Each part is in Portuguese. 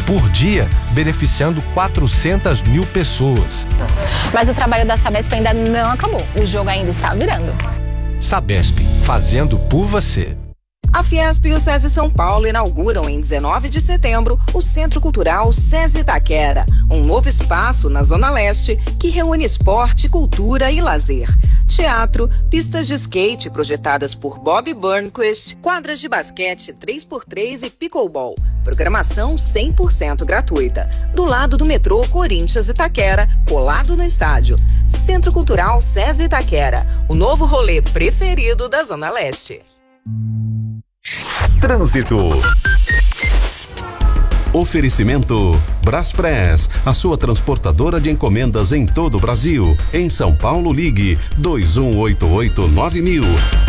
por dia, beneficiando 400 mil pessoas. Mas o trabalho da Sabesp ainda não acabou. O jogo ainda está virando. Sabesp, fazendo por você. A Fiesp e o SESI São Paulo inauguram em 19 de setembro o Centro Cultural SESI Itaquera, um novo espaço na Zona Leste que reúne esporte, cultura e lazer. Teatro, pistas de skate projetadas por Bob Burnquist, quadras de basquete 3x3 e pickleball. Programação 100% gratuita. Do lado do metrô Corinthians Itaquera, colado no estádio. Centro Cultural SESI Itaquera, o novo rolê preferido da Zona Leste. Trânsito. Oferecimento Braspress, a sua transportadora de encomendas em todo o Brasil. Em São Paulo, ligue 2188-9000.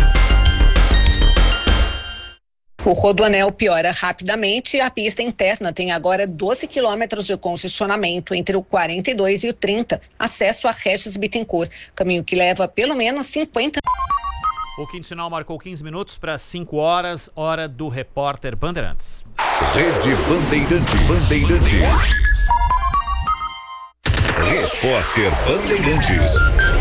O Rodoanel piora rapidamente. A pista interna tem agora 12 quilômetros de congestionamento entre o 42 e o 30, acesso a Regis Bittencourt, caminho que leva pelo menos 50. O quinto sinal marcou 15 minutos para 5 horas, hora do repórter Bandeirantes. Rede Bandeirantes. Repórter Bandeirantes.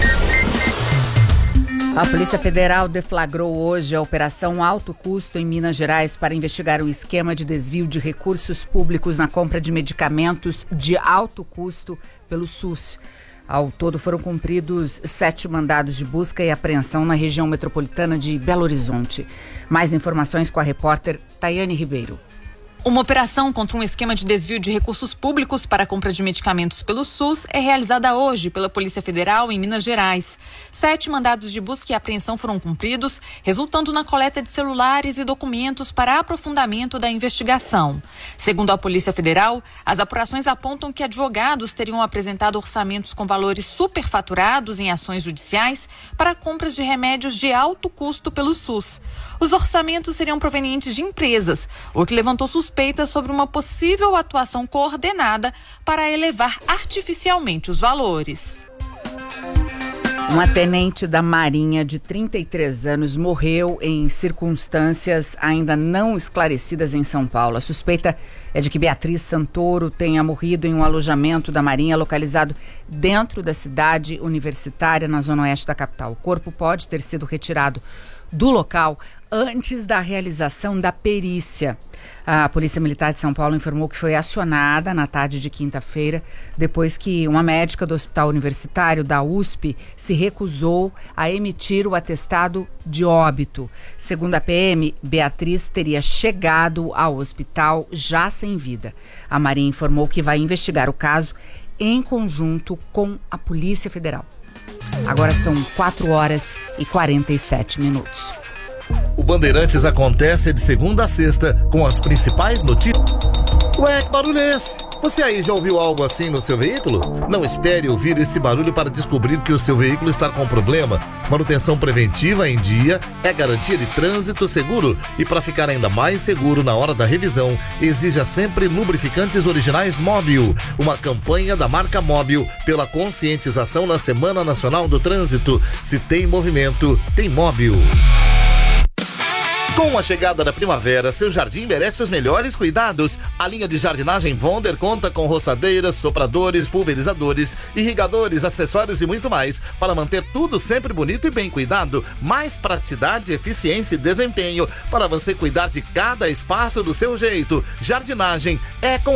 A Polícia Federal deflagrou hoje a Operação Alto Custo em Minas Gerais para investigar um esquema de desvio de recursos públicos na compra de medicamentos de alto custo pelo SUS. Ao todo foram cumpridos 7 mandados de busca e apreensão na região metropolitana de Belo Horizonte. Mais informações com a repórter Tayane Ribeiro. Uma operação contra um esquema de desvio de recursos públicos para a compra de medicamentos pelo SUS é realizada hoje pela Polícia Federal em Minas Gerais. 7 mandados de busca e apreensão foram cumpridos, resultando na coleta de celulares e documentos para aprofundamento da investigação. Segundo a Polícia Federal, as apurações apontam que advogados teriam apresentado orçamentos com valores superfaturados em ações judiciais para compras de remédios de alto custo pelo SUS. Os orçamentos seriam provenientes de empresas, o que levantou suspeitas sobre uma possível atuação coordenada para elevar artificialmente os valores. Uma tenente da Marinha de 33 anos morreu em circunstâncias ainda não esclarecidas em São Paulo. A suspeita é de que Beatriz Santoro tenha morrido em um alojamento da Marinha localizado dentro da cidade universitária, na zona oeste da capital. O corpo pode ter sido retirado do local antes da realização da perícia. A Polícia Militar de São Paulo informou que foi acionada na tarde de quinta-feira, depois que uma médica do Hospital Universitário da USP se recusou a emitir o atestado de óbito. Segundo a PM, Beatriz teria chegado ao hospital já sem vida. A Marinha informou que vai investigar o caso em conjunto com a Polícia Federal. Agora são 4h47. O Bandeirantes acontece de segunda a sexta com as principais notícias. Ué, que barulho é esse? Você aí já ouviu algo assim no seu veículo? Não espere ouvir esse barulho para descobrir que o seu veículo está com problema. Manutenção preventiva em dia é garantia de trânsito seguro. E para ficar ainda mais seguro na hora da revisão, exija sempre lubrificantes originais Móbil. Uma campanha da marca Móbil pela conscientização na Semana Nacional do Trânsito. Se tem movimento, tem Móbil. Com a chegada da primavera, seu jardim merece os melhores cuidados. A linha de jardinagem Wonder conta com roçadeiras, sopradores, pulverizadores, irrigadores, acessórios e muito mais para manter tudo sempre bonito e bem cuidado. Mais praticidade, eficiência e desempenho para você cuidar de cada espaço do seu jeito. Jardinagem é com